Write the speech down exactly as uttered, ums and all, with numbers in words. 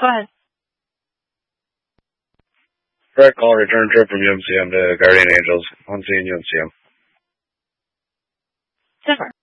Go ahead. Direct call return trip from U M C M to Guardian Angels. I'm seeing U M C M. Different.